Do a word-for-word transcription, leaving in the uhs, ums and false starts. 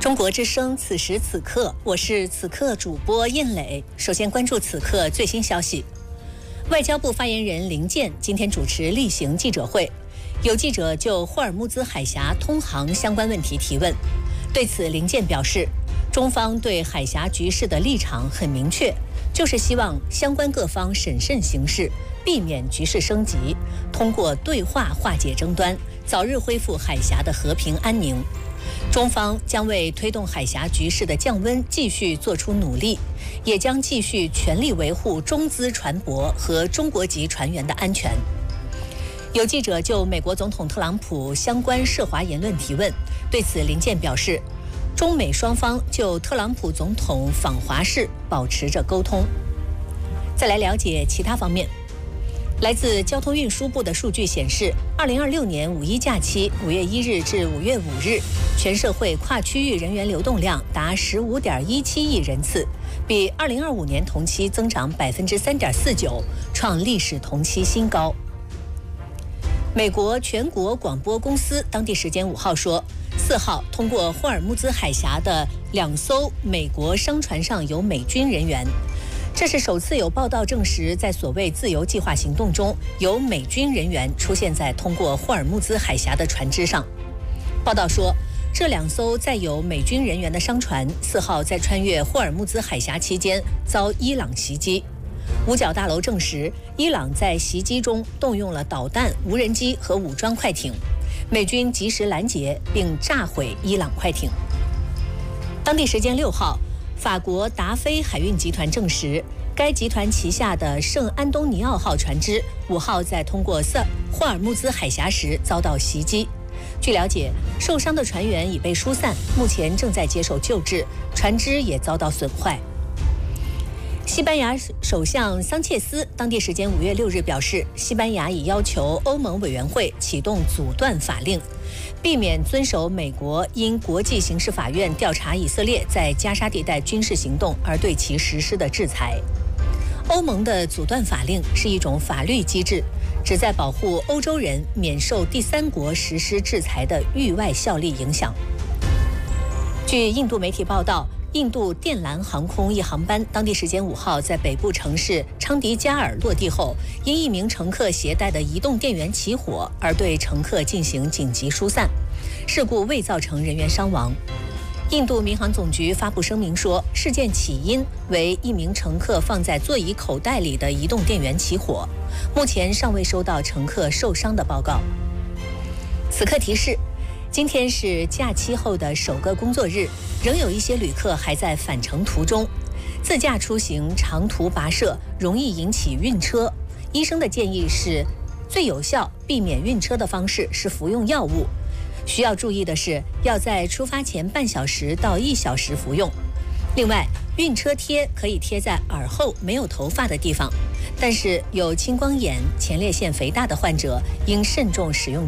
中国之声，此时此刻，我是此刻主播燕磊。首先关注此刻最新消息。外交部发言人林健今天主持例行记者会，有记者就霍尔木兹海峡通航相关问题提问。对此，林健表示，中方对海峡局势的立场很明确，就是希望相关各方审慎行事，避免局势升级，通过对话化解争端，早日恢复海峡的和平安宁。中方将为推动海峡局势的降温继续做出努力，也将继续全力维护中资船舶和中国籍船员的安全。有记者就美国总统特朗普相关涉华言论提问，对此林健表示，中美双方就特朗普总统访华事保持着沟通。再来了解其他方面。来自交通运输部的数据显示，二零二六年五一假期五月一日至五月五日，全社会跨区域人员流动量达十五点一七亿人次，比二零二五年同期增长百分之三点四九，创历史同期新高。美国全国广播公司当地时间五号说，四号通过霍尔木兹海峡的两艘美国商船上有美军人员。这是首次有报道证实，在所谓自由计划行动中，有美军人员出现在通过霍尔木兹海峡的船只上。报道说，这两艘载有美军人员的商船四号在穿越霍尔木兹海峡期间遭伊朗袭击。五角大楼证实，伊朗在袭击中动用了导弹、无人机和武装快艇，美军及时拦截并炸毁伊朗快艇。当地时间六号，法国达菲海运集团证实，该集团旗下的圣安东尼奥号船只五号在通过塞霍尔木兹海峡时遭到袭击。据了解，受伤的船员已被疏散，目前正在接受救治，船只也遭到损坏。西班牙首相桑切斯当地时间五月六日表示，西班牙已要求欧盟委员会启动阻断法令，避免遵守美国因国际刑事法院调查以色列在加沙地带军事行动而对其实施的制裁。欧盟的阻断法令是一种法律机制，旨在保护欧洲人免受第三国实施制裁的域外效力影响。据印度媒体报道，印度电缆航空一航班当地时间五号在北部城市昌迪加尔落地后，因一名乘客携带的移动电源起火而对乘客进行紧急疏散，事故未造成人员伤亡。印度民航总局发布声明说，事件起因为一名乘客放在座椅口袋里的移动电源起火，目前尚未收到乘客受伤的报告。此刻提示，今天是假期后的首个工作日，仍有一些旅客还在返程途中。自驾出行长途跋涉容易引起晕车，医生的建议是，最有效避免晕车的方式是服用药物。需要注意的是，要在出发前半小时到一小时服用。另外，晕车贴可以贴在耳后没有头发的地方，但是有青光眼、前列腺肥大的患者应慎重使用。